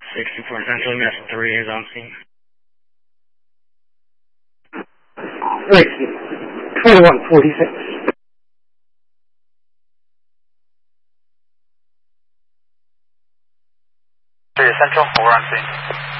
64 Central, Mess 3 is on scene. Right, 2146. Central, we're on scene.